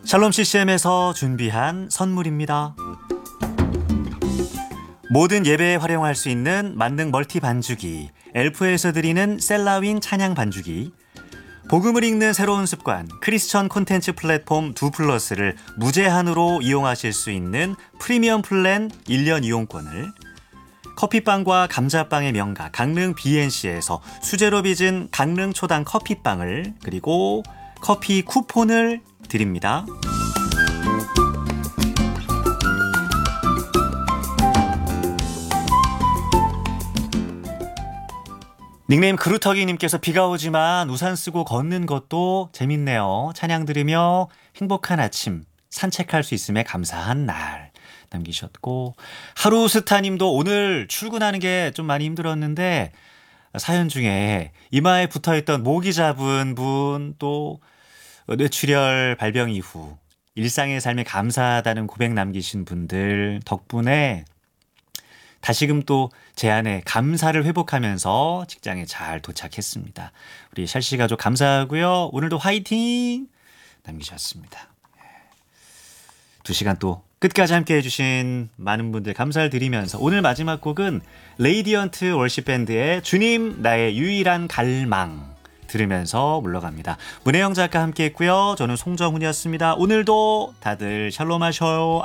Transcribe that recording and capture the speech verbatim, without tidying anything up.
샬롬 씨씨엠에서 준비한 선물입니다. 모든 예배에 활용할 수 있는 만능 멀티 반주기, 엘프에서 드리는 셀라윈 찬양 반주기, 복음을 읽는 새로운 습관, 크리스천 콘텐츠 플랫폼 두 플러스를 무제한으로 이용하실 수 있는 프리미엄 플랜 일 년 이용권을, 커피빵과 감자빵의 명가 강릉 비엔씨에서 수제로 빚은 강릉 초당 커피빵을, 그리고 커피 쿠폰을 드립니다. 닉네임 그루터기님께서 비가 오지만 우산 쓰고 걷는 것도 재밌네요. 찬양 들으며 행복한 아침 산책할 수 있음에 감사한 날 남기셨고, 하루스타님도 오늘 출근하는 게 좀 많이 힘들었는데 사연 중에 이마에 붙어있던 모기 잡은 분, 또 뇌출혈 발병 이후 일상의 삶에 감사하다는 고백 남기신 분들 덕분에 다시금 또 제 안에 감사를 회복하면서 직장에 잘 도착했습니다. 우리 샬씨 가족 감사하고요. 오늘도 화이팅 남기셨습니다. 두 시간 또 끝까지 함께해 주신 많은 분들 감사를 드리면서 오늘 마지막 곡은 레이디언트 월십 밴드의 주님 나의 유일한 갈망 들으면서 물러갑니다. 문혜영 작가 함께했고요. 저는 송정훈이었습니다. 오늘도 다들 샬롬 하셔요.